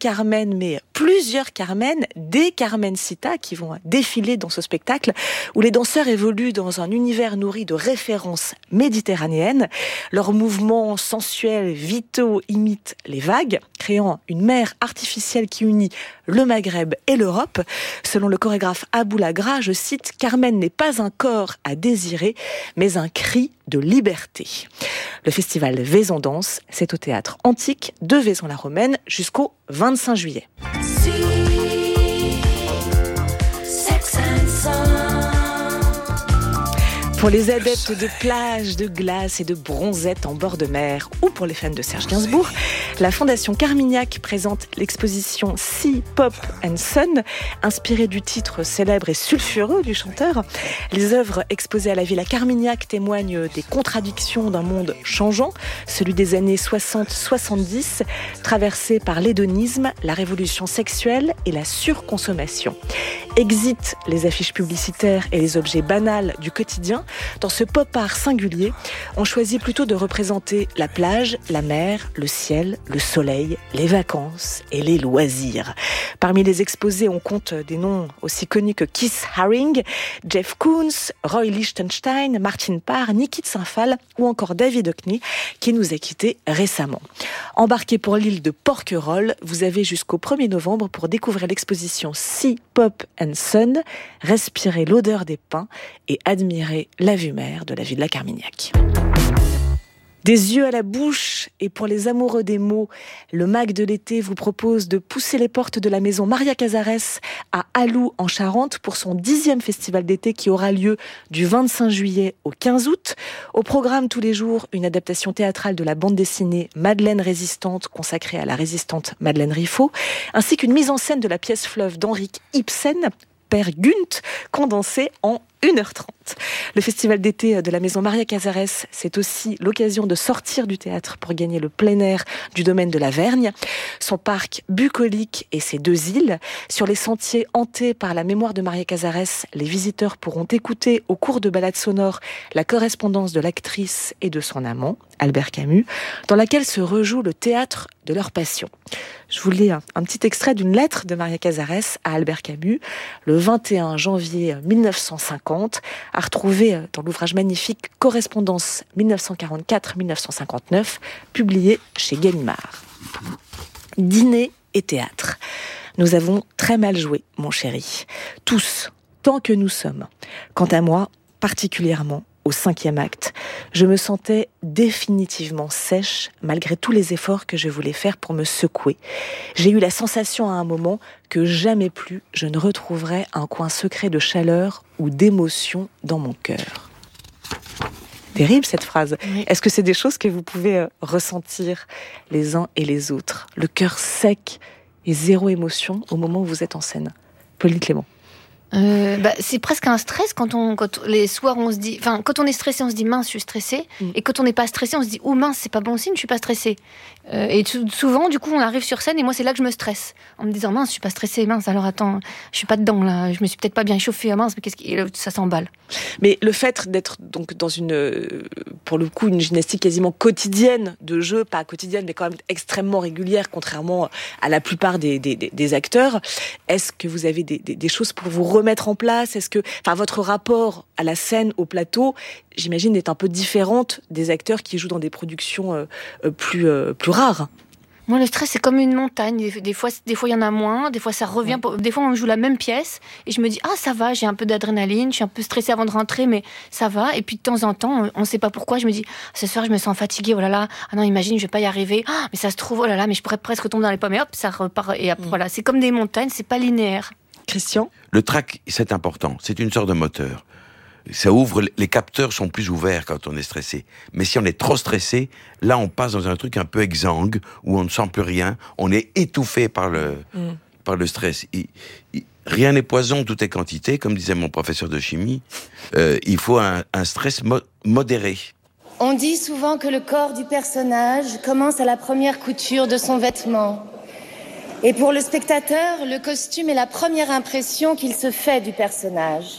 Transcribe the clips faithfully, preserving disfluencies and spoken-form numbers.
Carmen, mais plusieurs Carmen, des Carmencita qui vont défiler dans ce spectacle où les danseurs évoluent dans un univers nourri de références méditerranéennes. Leurs mouvements sensuels, vitaux imitent les vagues, créant une mer artificielle qui unit le Maghreb et l'Europe. Selon le chorégraphe Aboulagra, je cite, « Carmen n'est pas un corps à désirer, mais un cri de liberté ». Le festival Vaison Danse, c'est au théâtre antique de Vaison-la-Romaine jusqu'au vingt-cinq juillet. Pour les adeptes de plage, de glace et de bronzette en bord de mer, ou pour les fans de Serge Gainsbourg, la Fondation Carmignac présente l'exposition Sea, Pop and Sun, inspirée du titre célèbre et sulfureux du chanteur. Les œuvres exposées à la Villa Carmignac témoignent des contradictions d'un monde changeant, celui des années soixante soixante-dix, traversé par l'hédonisme, la révolution sexuelle et la surconsommation. Exit les affiches publicitaires et les objets banals du quotidien. Dans ce pop-art singulier, on choisit plutôt de représenter la plage, la mer, le ciel, le soleil, les vacances et les loisirs. Parmi les exposés, on compte des noms aussi connus que Keith Haring, Jeff Koons, Roy Lichtenstein, Martin Parr, Niki de Saint-Phal ou encore David Hockney qui nous a quittés récemment. Embarqué pour l'île de Porquerolles, vous avez jusqu'au premier novembre pour découvrir l'exposition Sea, Pop and Sun, respirer l'odeur des pins et admirer la vue mer de la Villa Carmignac. Des yeux à la bouche, et pour les amoureux des mots, le Mag de l'été vous propose de pousser les portes de la maison Maria Casares à Alou en Charente pour son dixième festival d'été qui aura lieu du vingt-cinq juillet au quinze août. Au programme tous les jours, une adaptation théâtrale de la bande dessinée Madeleine Résistante consacrée à la résistante Madeleine Riffaut, ainsi qu'une mise en scène de la pièce fleuve d'Henrik Ibsen, Père Gunt, condensée en une heure trente. Le festival d'été de la maison Maria Casares, c'est aussi l'occasion de sortir du théâtre pour gagner le plein air du domaine de la Vergne, son parc bucolique et ses deux îles. Sur les sentiers hantés par la mémoire de Maria Casares, les visiteurs pourront écouter au cours de balades sonores la correspondance de l'actrice et de son amant, Albert Camus, dans laquelle se rejoue le théâtre de leur passion. Je vous lis un, un petit extrait d'une lettre de Maria Casares à Albert Camus, le vingt et un janvier mille neuf cent cinquante, à retrouver dans l'ouvrage magnifique Correspondance mille neuf cent quarante-quatre mille neuf cent cinquante-neuf, publié chez Gallimard. Dîner et théâtre. Nous avons très mal joué, mon chéri. Tous, tant que nous sommes. Quant à moi, particulièrement, au cinquième acte, je me sentais définitivement sèche malgré tous les efforts que je voulais faire pour me secouer. J'ai eu la sensation à un moment que jamais plus je ne retrouverais un coin secret de chaleur ou d'émotion dans mon cœur. Terrible cette phrase. Oui. Est-ce que c'est des choses que vous pouvez ressentir les uns et les autres? Le cœur sec et zéro émotion au moment où vous êtes en scène. Pauline Clément. Euh, bah, c'est presque un stress quand on, quand les soirs on se dit, enfin quand on est stressé on se dit mince je suis stressé, mm. et quand on n'est pas stressé on se dit oh mince c'est pas bon signe je suis pas stressé. Euh, et t- souvent du coup on arrive sur scène et moi c'est là que je me stresse en me disant mince je suis pas stressé, mince alors attends je suis pas dedans là, je me suis peut-être pas bien échauffée, ah, mince mais qu'est-ce qui, et là, ça s'emballe. Mais le fait d'être donc dans une, pour le coup une gymnastique quasiment quotidienne de jeu, pas quotidienne mais quand même extrêmement régulière contrairement à la plupart des, des, des acteurs, est-ce que vous avez des, des, des choses pour vous remettre en place? Est-ce que, enfin, votre rapport à la scène, au plateau, j'imagine, est un peu différente des acteurs qui jouent dans des productions euh, plus, euh, plus rares? Moi, le stress, c'est comme une montagne. Des, des fois, des fois, il y en a moins. Des fois, ça revient. Ouais. Des fois, on joue la même pièce et je me dis, ah, ça va, j'ai un peu d'adrénaline, je suis un peu stressée avant de rentrer, mais ça va. Et puis, de temps en temps, on ne sait pas pourquoi, je me dis, ce soir, je me sens fatiguée, oh là là, ah non, imagine, je vais pas y arriver. Ah, mais ça se trouve, oh là là, mais je pourrais presque tomber dans les pommes. Et hop, ça repart. Et après, mmh. voilà, c'est comme des montagnes, c'est pas linéaire. Christian? Le trac, c'est important. C'est une sorte de moteur. Ça ouvre, les capteurs sont plus ouverts quand on est stressé. Mais si on est trop stressé, là, on passe dans un truc un peu exsangue, où on ne sent plus rien, on est étouffé par le, mm. par le stress. Il, il, rien n'est poison, tout est quantité, comme disait mon professeur de chimie. Euh, il faut un, un stress mo- modéré. On dit souvent que le corps du personnage commence à la première couture de son vêtement. Et pour le spectateur, le costume est la première impression qu'il se fait du personnage.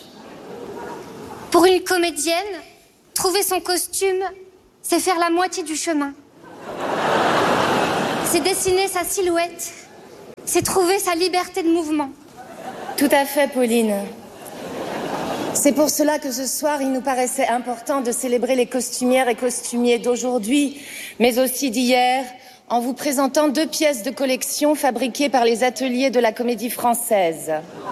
Pour une comédienne, trouver son costume, c'est faire la moitié du chemin. C'est dessiner sa silhouette, c'est trouver sa liberté de mouvement. Tout à fait, Pauline. C'est pour cela que ce soir, il nous paraissait important de célébrer les costumières et costumiers d'aujourd'hui, mais aussi d'hier, en vous présentant deux pièces de collection fabriquées par les ateliers de la Comédie Française.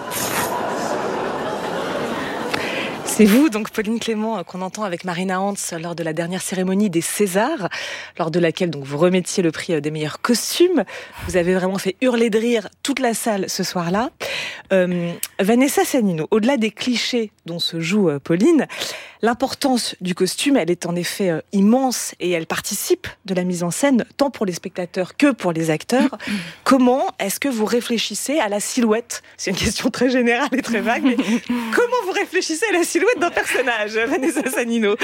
C'est vous, donc Pauline Clément, qu'on entend avec Marina Hans lors de la dernière cérémonie des Césars, lors de laquelle donc vous remettiez le prix des meilleurs costumes. Vous avez vraiment fait hurler de rire toute la salle ce soir-là. Euh, Vanessa Sanino, au-delà des clichés dont se joue euh, Pauline, l'importance du costume, elle est en effet euh, immense et elle participe de la mise en scène, tant pour les spectateurs que pour les acteurs. Comment est-ce que vous réfléchissez à la silhouette ? C'est une question très générale et très vague, mais comment vous réfléchissez à la silhouette d'un personnage, Vanessa Sanino?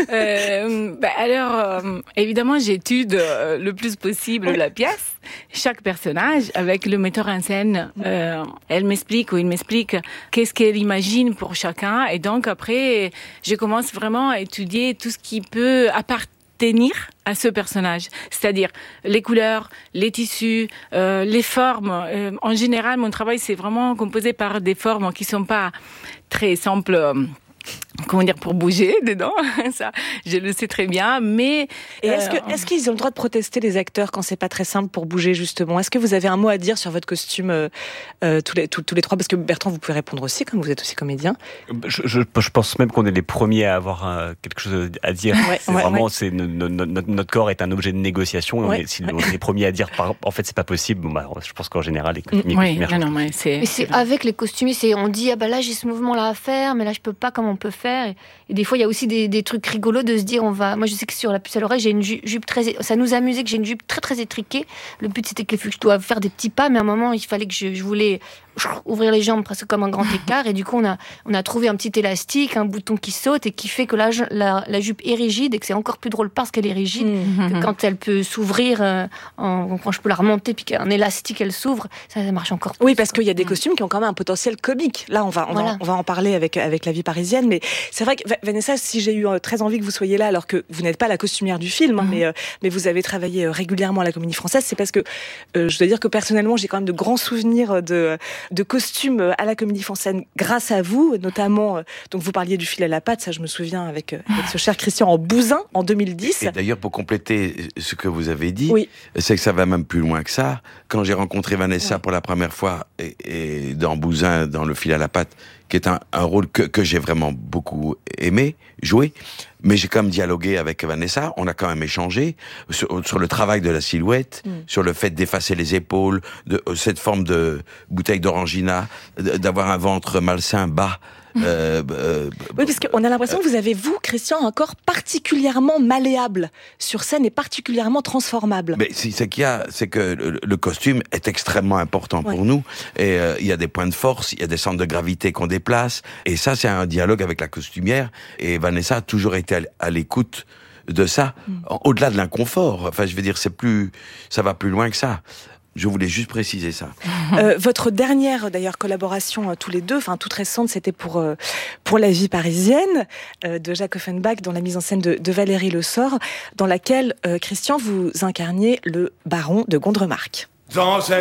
euh, bah alors, euh, évidemment, j'étude euh, le plus possible oui. la pièce, chaque personnage, avec le metteur en scène. Euh, elle m'explique ou il m'explique qu'est-ce qu'elle imagine pour chacun. Et donc, après, je commence vraiment à étudier tout ce qui peut appartenir à ce personnage, c'est-à-dire les couleurs, les tissus, euh, les formes. Euh, en général, mon travail, c'est vraiment composé par des formes qui sont pas très simples. Euh, Comment dire, pour bouger dedans, ça, je le sais très bien, mais... Et est-ce que, est-ce qu'ils ont le droit de protester, les acteurs, quand c'est pas très simple pour bouger, justement? Est-ce que vous avez un mot à dire sur votre costume, euh, euh, tous les, tous, tous les trois? Parce que Bertrand, vous pouvez répondre aussi, comme vous êtes aussi comédien. Je, je, je pense même qu'on est les premiers à avoir euh, quelque chose à dire. Ouais, c'est ouais, vraiment, ouais. c'est, no, no, no, notre corps est un objet de négociation, et ouais, on, est, si ouais. on est les premiers à dire, par, en fait, c'est pas possible, bon, bah, je pense qu'en général, les costumiers... Oui, non, non, mais c'est... Mais c'est avec les costumiers, c'est, on dit, ah bah là, j'ai ce mouvement-là à faire, mais là, je peux pas, comment on peut faire? Et, et des fois, il y a aussi des, des trucs rigolos de se dire, on va. Moi, je sais que sur la puce à l'oreille, j'ai une jupe très. Ça nous amusait que j'ai une jupe très très étriquée. Le but, c'était que je dois faire des petits pas, mais à un moment, il fallait que je, je voulais ouvrir les jambes presque comme un grand écart. Et du coup, on a on a trouvé un petit élastique, un bouton qui saute et qui fait que la la, la jupe est rigide et que c'est encore plus drôle parce qu'elle est rigide mmh. que quand elle peut s'ouvrir, euh, en, quand je peux la remonter puis qu'un élastique elle s'ouvre, ça, ça marche encore plus. Oui, parce qu'il y a des costumes qui ont quand même un potentiel comique. Là, on va on, voilà. va, on va en parler avec avec La Vie parisienne, mais c'est vrai que Vanessa, si j'ai eu très envie que vous soyez là, alors que vous n'êtes pas la costumière du film, hein, mmh. mais, euh, mais vous avez travaillé régulièrement à la Comédie Française, c'est parce que euh, je dois dire que personnellement, j'ai quand même de grands souvenirs de, de costumes à la Comédie Française grâce à vous, notamment, euh, donc vous parliez du fil à la patte, ça je me souviens avec, euh, avec ce cher Christian en Bousin en deux mille dix. Et, et d'ailleurs, pour compléter ce que vous avez dit, oui. c'est que ça va même plus loin que ça. Quand j'ai rencontré Vanessa oui. pour la première fois et, et dans Bousin, dans le fil à la patte, qui est un, un rôle que, que j'ai vraiment beaucoup aimé jouer, mais j'ai quand même dialogué avec Vanessa, on a quand même échangé sur, sur le travail de la silhouette, mm. sur le fait d'effacer les épaules, de cette forme de bouteille d'orangina, d'avoir un ventre malsain bas. Euh, euh, oui, parce qu'on a l'impression que vous avez, vous, Christian, un corps particulièrement malléable sur scène et particulièrement transformable. Mais c'est ce qu'il y a, c'est que le, le costume est extrêmement important pour ouais. nous. Et euh, il y a des points de force, il y a des centres de gravité qu'on déplace. Et ça, c'est un dialogue avec la costumière. Et Vanessa a toujours été à, à l'écoute de ça, mm. au-delà de l'inconfort. Enfin, je veux dire, c'est plus, ça va plus loin que ça. Je voulais juste préciser ça. Euh, votre dernière, d'ailleurs, collaboration euh, tous les deux, enfin toute récente, c'était pour euh, pour La Vie parisienne euh, de Jacques Offenbach, dans la mise en scène de, de Valérie Le Sort, dans laquelle euh, Christian vous incarniez le baron de Gondremarck. Dans